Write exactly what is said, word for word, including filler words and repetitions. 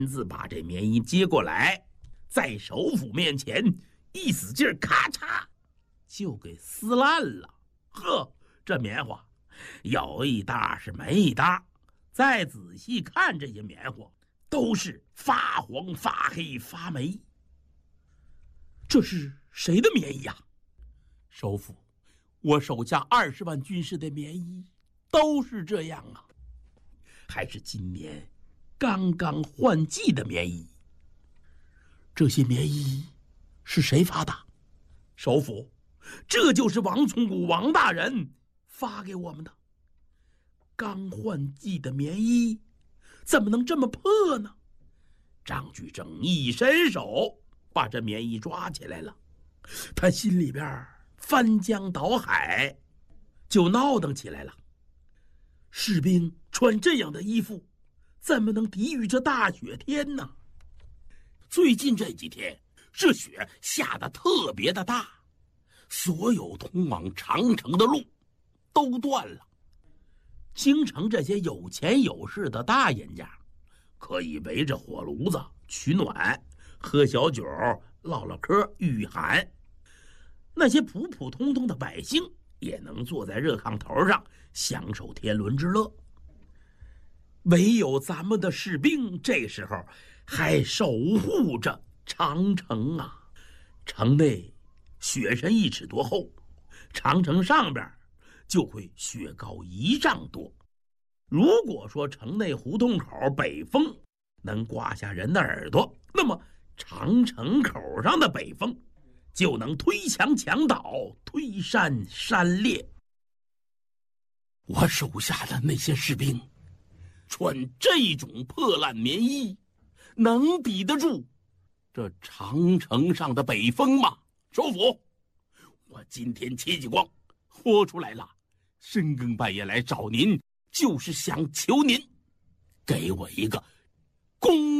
自把这棉衣接过来，在首府面前一使劲，咔嚓就给撕烂了。呵，这棉花有一搭是没一搭，再仔细看这些棉花，都是发黄发黑发霉。这是谁的棉衣呀？首府，我手下二十万军士的棉衣都是这样啊，还是今年刚刚换季的棉衣。这些棉衣是谁发的？首府，这就是王从古王大人发给我们的。刚换季的棉衣怎么能这么破呢？张居正一伸手把这棉衣抓起来了，他心里边翻江倒海，就闹腾起来了。士兵穿这样的衣服怎么能抵御这大雪天呢？最近这几天这雪下得特别的大，所有通往长城的路都断了。京城这些有钱有势的大人家可以围着火炉子取暖，喝小酒，唠唠嗑，御寒。那些普普通通的百姓也能坐在热炕头上享受天伦之乐。唯有咱们的士兵这时候还守护着长城啊！城内雪深一尺多厚，长城上边就会雪高一丈多。如果说城内胡同口北风能刮下人的耳朵，那么长城口上的北风就能推墙墙倒，推山山裂。我手下的那些士兵穿这种破烂棉衣，能抵得住这长城上的北风吗？首府，我今天戚继光豁出来了，深更半夜来找您，就是想求您给我一个公